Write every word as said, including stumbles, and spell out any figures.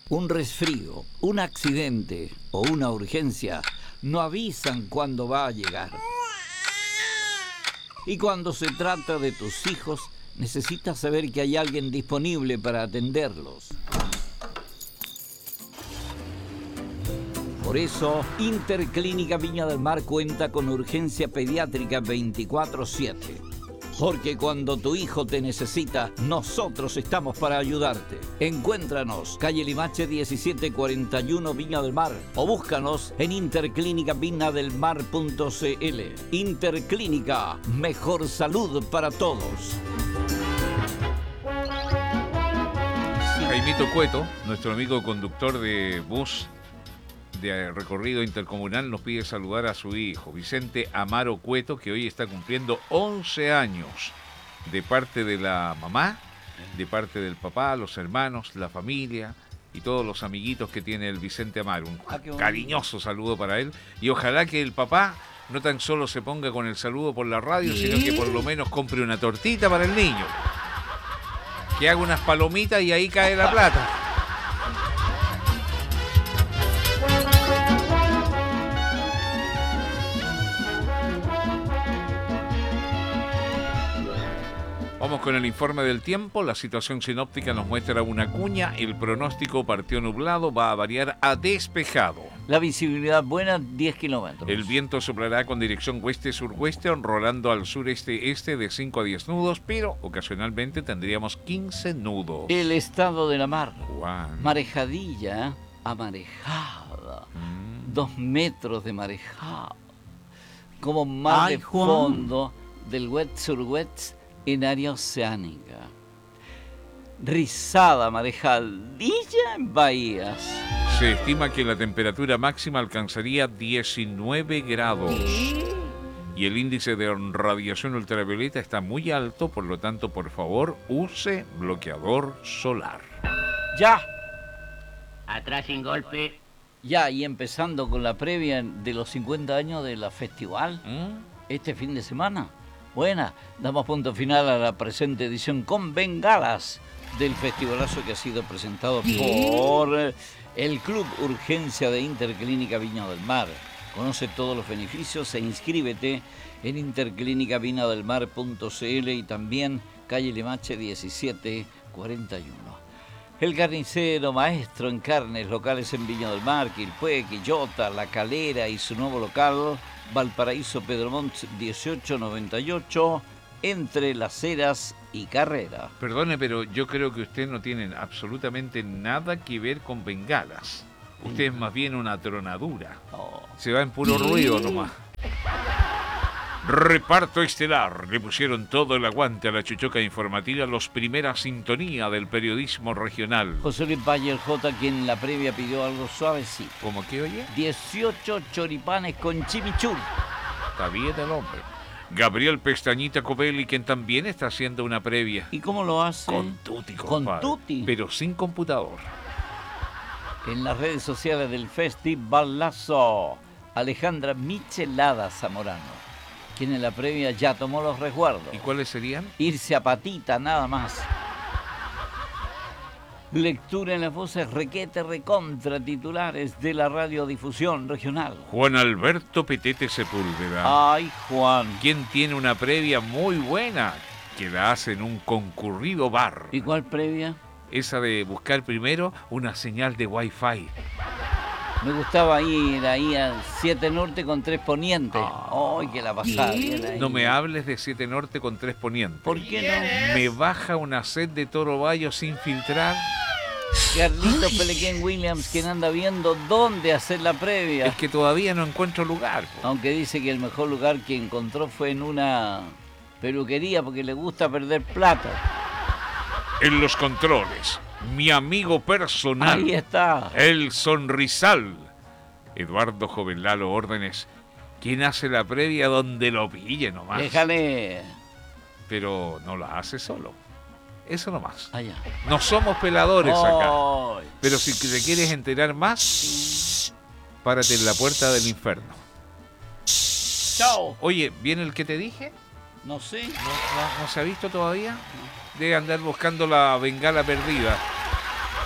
Un resfrío, un accidente o una urgencia no avisan cuándo va a llegar. Y cuando se trata de tus hijos, necesitas saber que hay alguien disponible para atenderlos. Por eso, Interclínica Viña del Mar cuenta con urgencia pediátrica veinticuatro siete. Porque cuando tu hijo te necesita, nosotros estamos para ayudarte. Encuéntranos, calle Limache diecisiete cuarenta y uno, Viña del Mar. O búscanos en interclínica viña del mar punto c l. Interclínica, mejor salud para todos. Jaimito Cueto, nuestro amigo conductor de bus de recorrido intercomunal, nos pide saludar a su hijo, Vicente Amaro Cueto, que hoy está cumpliendo once años, de parte de la mamá, de parte del papá, los hermanos, la familia y todos los amiguitos que tiene el Vicente Amaro. Un ah, cariñoso saludo para él, y ojalá que el papá no tan solo se ponga con el saludo por la radio, ¿sí? Sino que por lo menos compre una tortita para el niño, que haga unas palomitas y ahí cae la plata. Vamos con el informe del tiempo. La situación sinóptica nos muestra una cuña. El pronóstico partió nublado, va a variar a despejado. La visibilidad buena, diez kilómetros. El viento soplará con dirección oeste-sureste, rolando al sureste-este de cinco a diez nudos, pero ocasionalmente tendríamos quince nudos. El estado de la mar. Juan. Marejadilla, amarejada. Mm. Dos metros de marejada. Como mar Ay, de fondo Juan. Del wet-sur-wet en área oceánica. Rizada, marejadilla en bahías. Se estima que la temperatura máxima alcanzaría diecinueve grados. ¿Qué? Y el índice de radiación ultravioleta está muy alto, por lo tanto, por favor, use bloqueador solar. ¡Ya! Atrás sin golpe. Ya, y empezando con la previa de los cincuenta años de la festival, ¿Mm? Este fin de semana. Buena, damos punto final a la presente edición con bengalas del festivalazo que ha sido presentado por el Club Urgencia de Interclínica Viña del Mar. Conoce todos los beneficios e inscríbete en interclínica viña del mar punto c l y también calle Limache diecisiete cuarenta y uno. El Carnicero, maestro en carnes, locales en Viña del Mar, Quilpué, Quillota, La Calera y su nuevo local Valparaíso Pedromont dieciocho noventa y ocho, entre Las Heras y Carrera. Perdone, pero yo creo que usted no tiene absolutamente nada que ver con bengalas. Usted es más bien una tronadura. Oh. Se va en puro ruido nomás. Reparto estelar. Le pusieron todo el aguante a la chuchoca informativa, los primera sintonía del periodismo regional. José Luis Bayer J, quien en la previa pidió algo suavecito. ¿Cómo que oye? dieciocho choripanes con chimichurri. Está bien el hombre. Gabriel Pestañita Covelli, quien también está haciendo una previa. ¿Y cómo lo hace? Con tutti, compadre. Con tutti. Pero sin computador. En las redes sociales del Festivalazo, Alejandra Michelada Zamorano, quien en la previa ya tomó los resguardos. ¿Y cuáles serían? Irse a patita, nada más. Lectura en las voces requete recontra titulares de la radiodifusión regional. Juan Alberto Petete Sepúlveda. Ay, Juan. Quien tiene una previa muy buena, que la hace en un concurrido bar. ¿Y cuál previa? Esa de buscar primero una señal de Wi-Fi. Me gustaba ir ahí a siete Norte con tres Poniente. ¡Ay, oh, que la pasaba bien ahí! No me hables de siete Norte con tres Poniente. ¿Por qué no? Me baja una sed de Toro Bayo sin filtrar. Carlitos Pelequén Williams, quien anda viendo dónde hacer la previa. Es que todavía no encuentro lugar. Po. Aunque dice que el mejor lugar que encontró fue en una peluquería porque le gusta perder plata. En los controles, mi amigo personal. Ahí está. El Sonrisal. Eduardo Jovenlalo Órdenes, quien hace la previa donde lo pille nomás. Déjale. Pero no la hace solo. Eso nomás. Allá. No somos peladores oh. acá. Pero si te quieres enterar más, párate en la puerta del infierno. Chao. Oye, ¿viene el que te dije? No sé. ¿No, no, no se ha visto todavía? Debe andar buscando la bengala perdida.